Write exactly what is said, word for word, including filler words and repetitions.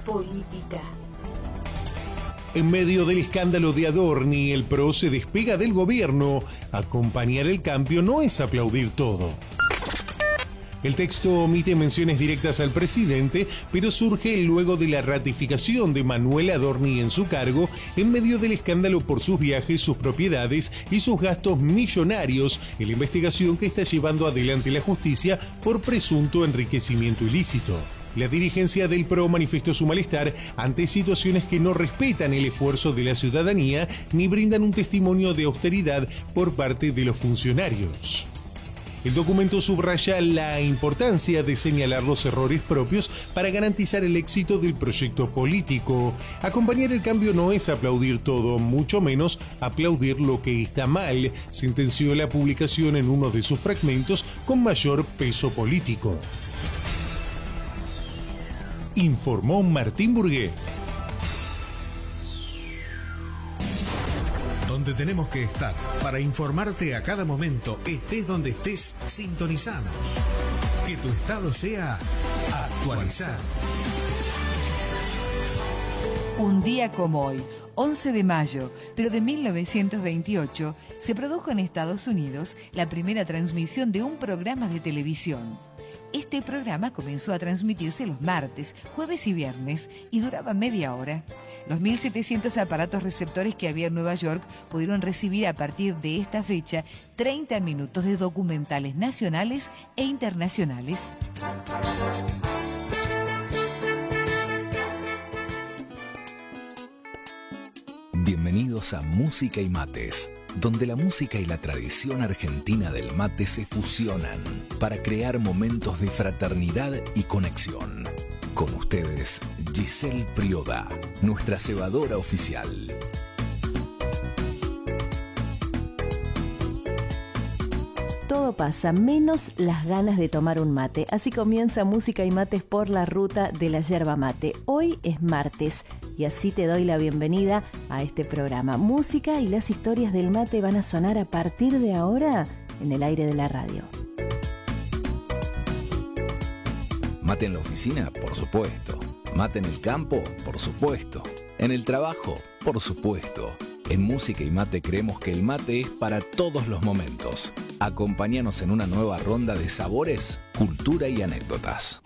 política. En medio del escándalo de Adorni, el P R O se despega del gobierno. Acompañar el cambio no es aplaudir todo. El texto omite menciones directas al presidente, pero surge luego de la ratificación de Manuel Adorni en su cargo, en medio del escándalo por sus viajes, sus propiedades y sus gastos millonarios en la investigación que está llevando adelante la justicia por presunto enriquecimiento ilícito. La dirigencia del P R O manifestó su malestar ante situaciones que no respetan el esfuerzo de la ciudadanía ni brindan un testimonio de austeridad por parte de los funcionarios. El documento subraya la importancia de señalar los errores propios para garantizar el éxito del proyecto político. Acompañar el cambio no es aplaudir todo, mucho menos aplaudir lo que está mal, sentenció la publicación en uno de sus fragmentos con mayor peso político. Informó Martín Burgué. Donde tenemos que estar para informarte a cada momento, estés donde estés, sintonizanos. Que tu estado sea actualizado. Un día como hoy, once de mayo, pero de mil novecientos veintiocho, se produjo en Estados Unidos la primera transmisión de un programa de televisión. Este programa comenzó a transmitirse los martes, jueves y viernes y duraba media hora. Los mil setecientos aparatos receptores que había en Nueva York pudieron recibir a partir de esta fecha treinta minutos de documentales nacionales e internacionales. Bienvenidos a Música y Mates, donde la música y la tradición argentina del mate se fusionan para crear momentos de fraternidad y conexión. Con ustedes, Giselle Prioda, nuestra cebadora oficial. Todo pasa, menos las ganas de tomar un mate. Así comienza Música y Mates por la ruta de la yerba mate. Hoy es martes y así te doy la bienvenida a este programa. Música y las historias del mate van a sonar a partir de ahora en el aire de la radio. Mate en la oficina, por supuesto. Mate en el campo, por supuesto. En el trabajo, por supuesto. En Música y Mate creemos que el mate es para todos los momentos. Acompáñanos en una nueva ronda de sabores, cultura y anécdotas.